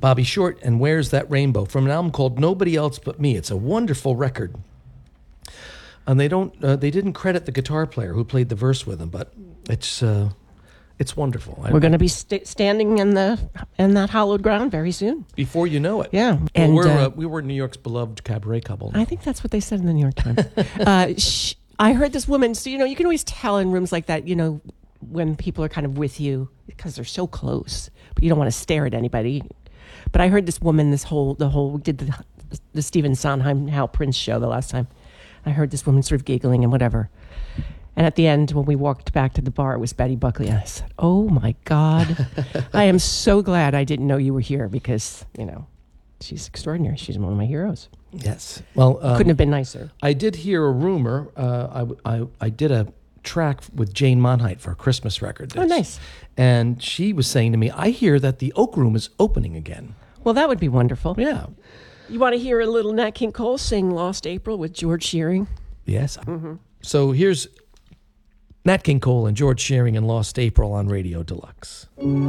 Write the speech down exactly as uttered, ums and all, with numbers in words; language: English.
Bobby Short and Where's That Rainbow from an album called Nobody Else But Me. It's a wonderful record. And they don't, uh, they didn't credit the guitar player who played the verse with him, but it's, uh, it's wonderful. We're going to be st- standing in the in that hallowed ground very soon. Before you know it. Yeah. Well, and we're, uh, uh, we were New York's beloved cabaret couple. I think that's what they said in the New York Times. uh, sh- I heard this woman, so, you know, you can always tell in rooms like that, you know, when people are kind of with you because they're so close, but you don't want to stare at anybody. But I heard this woman, this whole, the whole, we did the, the Stephen Sondheim, Hal Prince show the last time. I heard this woman sort of giggling and whatever. And at the end, when we walked back to the bar, it was Betty Buckley. And I said, oh, my God. I am so glad I didn't know you were here because, you know, she's extraordinary. She's one of my heroes. Yes. Well, um, couldn't have been nicer. I did hear a rumor. Uh, I, I, I did a track with Jane Monheit for a Christmas record. Oh, nice. And she was saying to me, I hear that the Oak Room is opening again. Well, that would be wonderful. Yeah. You want to hear a little Nat King Cole sing Lost April with George Shearing? Yes. Mm-hmm. So here's Nat King Cole and George Shearing and Lost April on Radio Deluxe.